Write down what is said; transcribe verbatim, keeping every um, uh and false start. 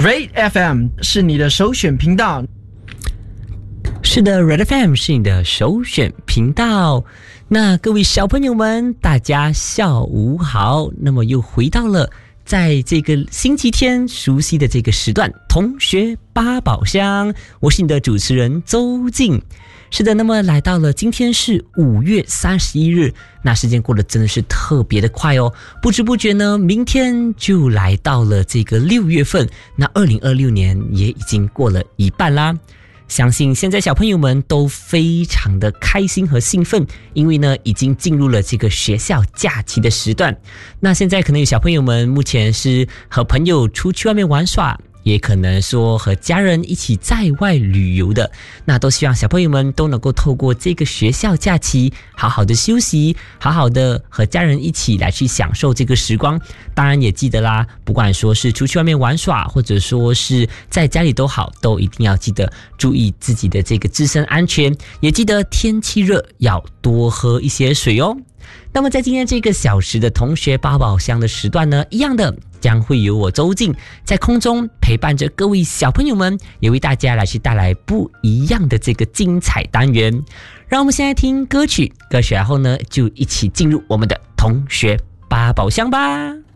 Red F M 是你的首选频道。 是的 ，Red F M 是你的首选频道。那各位小朋友们，大家下午好。那么又回到了在这个星期天熟悉的这个时段，同学八宝箱，我是你的主持人周静。是的，那么来到了今天是五月三十一日，那时间过得真的是特别的快哦，不知不觉呢，明天就来到了这个六月份，那二零二六年也已经过了一半啦。相信现在小朋友们都非常的开心和兴奋，因为呢已经进入了这个学校假期的时段。那现在可能有小朋友们目前是和朋友出去外面玩耍，也可能说和家人一起在外旅游的，那都希望小朋友们都能够透过这个学校假期好好的休息，好好的和家人一起来去享受这个时光。当然也记得啦，不管说是出去外面玩耍，或者说是在家里都好，都一定要记得注意自己的这个自身安全，也记得天气热要多喝一些水哦。那么在今天这个小时的同学八宝箱的时段呢，一样的将会由我周静在空中陪伴着各位小朋友们，也为大家来去带来不一样的这个精彩单元。让我们现在听歌曲，歌曲然后呢就一起进入我们的同学八宝箱吧。